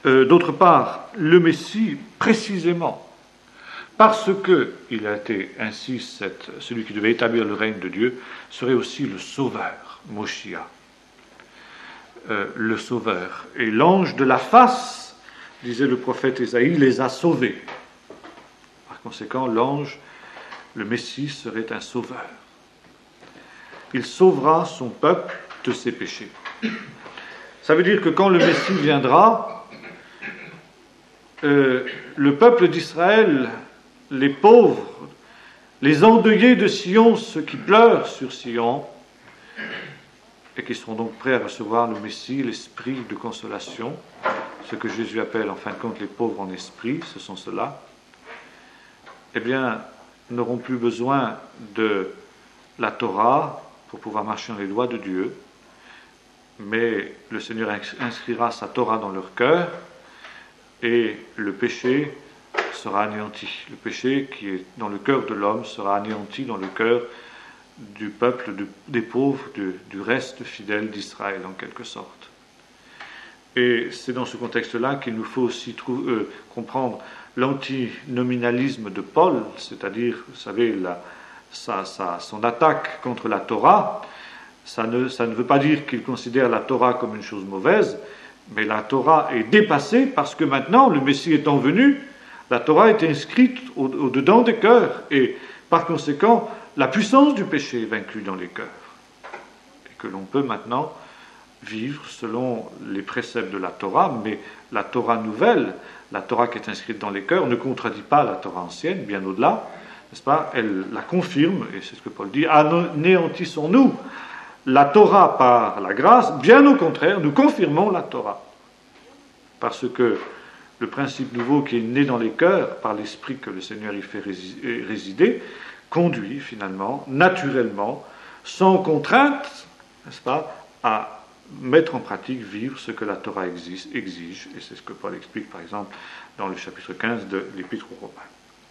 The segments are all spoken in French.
D'autre part, le Messie, précisément, parce qu'il a été ainsi celui qui devait établir le règne de Dieu, serait aussi le Sauveur, Moshiach, le Sauveur. Et l'ange de la face, disait le prophète Ésaïe, les a sauvés. Par conséquent, l'ange, le Messie, serait un sauveur. Il sauvera son peuple de ses péchés. Ça veut dire que quand le Messie viendra, le peuple d'Israël, les pauvres, les endeuillés de Sion, ceux qui pleurent sur Sion, et qui seront donc prêts à recevoir le Messie, l'esprit de consolation, ce que Jésus appelle en fin de compte les pauvres en esprit, ce sont ceux-là, eh bien, n'auront plus besoin de la Torah pour pouvoir marcher dans les lois de Dieu, mais le Seigneur inscrira sa Torah dans leur cœur, et le péché sera anéanti. Le péché qui est dans le cœur de l'homme sera anéanti dans le cœur du peuple, des pauvres, du reste fidèle d'Israël, en quelque sorte. Et c'est dans ce contexte-là qu'il nous faut aussi comprendre l'antinominalisme de Paul, c'est-à-dire, vous savez, son attaque contre la Torah. Ça ne veut pas dire qu'il considère la Torah comme une chose mauvaise, mais la Torah est dépassée parce que maintenant, le Messie étant venu, la Torah est inscrite au-dedans des cœurs, et par conséquent, la puissance du péché est vaincue dans les cœurs. Et que l'on peut maintenant vivre selon les préceptes de la Torah, mais la Torah nouvelle, la Torah qui est inscrite dans les cœurs, ne contredit pas la Torah ancienne, bien au-delà, n'est-ce pas? Elle la confirme, et c'est ce que Paul dit, anéantissons-nous la Torah par la grâce, bien au contraire, nous confirmons la Torah. Parce que le principe nouveau qui est né dans les cœurs, par l'esprit que le Seigneur y fait résider, conduit finalement, naturellement, sans contrainte, n'est-ce pas, à mettre en pratique, vivre ce que la Torah exige, et c'est ce que Paul explique par exemple dans le chapitre 15 de l'Épître aux Romains.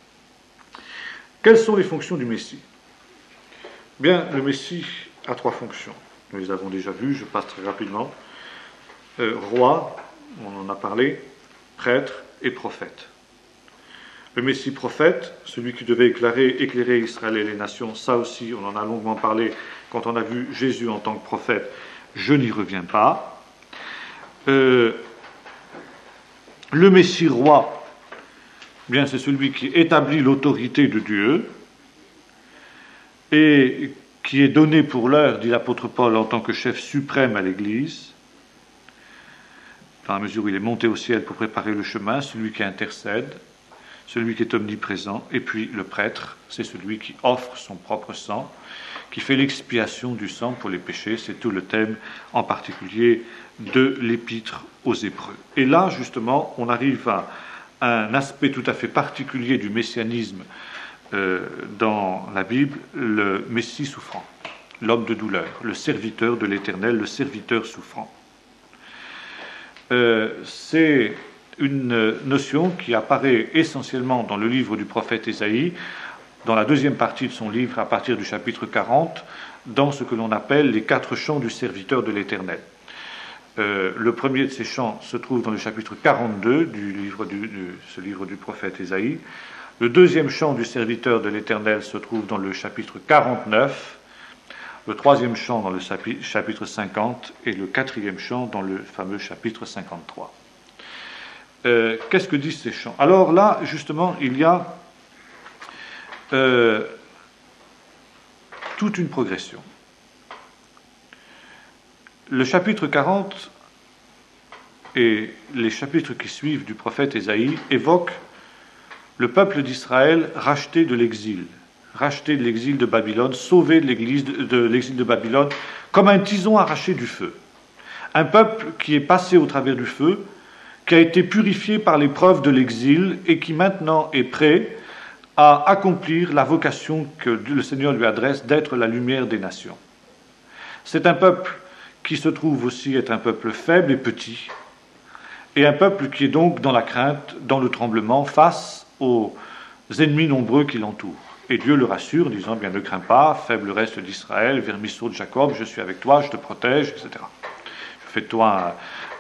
Quelles sont les fonctions du Messie? Bien, le Messie a 3 fonctions. Nous les avons déjà vues, je passe très rapidement. Roi, on en a parlé, prêtre et prophète. Le Messie prophète, celui qui devait éclairer Israël et les nations, ça aussi, on en a longuement parlé quand on a vu Jésus en tant que prophète, je n'y reviens pas. Le Messie roi, bien c'est celui qui établit l'autorité de Dieu et qui est donné pour l'heure, dit l'apôtre Paul, en tant que chef suprême à l'Église, dans la mesure où il est monté au ciel pour préparer le chemin, celui qui intercède, celui qui est omniprésent, et puis le prêtre, c'est celui qui offre son propre sang, qui fait l'expiation du sang pour les péchés, c'est tout le thème en particulier de l'épître aux Hébreux. Et là, justement, on arrive à un aspect tout à fait particulier du messianisme dans la Bible, le Messie souffrant, l'homme de douleur, le serviteur de l'Éternel, le serviteur souffrant. C'est une notion qui apparaît essentiellement dans le livre du prophète Ésaïe, dans la deuxième partie de son livre, à partir du chapitre 40, dans ce que l'on appelle les 4 chants du serviteur de l'Éternel. Le premier de ces chants se trouve dans le chapitre 42 ce livre du prophète Ésaïe. Le deuxième chant du serviteur de l'Éternel se trouve dans le chapitre 49, le troisième chant dans le chapitre 50 et le quatrième chant dans le fameux chapitre 53. Qu'est-ce que disent ces chants? Alors là, justement, il y a toute une progression. Le chapitre 40 et les chapitres qui suivent du prophète Ésaïe évoquent le peuple d'Israël racheté de l'exil de Babylone, sauvé de l'exil de Babylone, comme un tison arraché du feu. Un peuple qui est passé au travers du feu, qui a été purifié par l'épreuve de l'exil et qui maintenant est prêt à accomplir la vocation que le Seigneur lui adresse d'être la lumière des nations. C'est un peuple qui se trouve aussi être un peuple faible et petit, et un peuple qui est donc dans la crainte, dans le tremblement, face aux ennemis nombreux qui l'entourent. Et Dieu le rassure, disant, bien ne crains pas, faible reste d'Israël, vermisseau de Jacob, je suis avec toi, je te protège, etc. Je fais de toi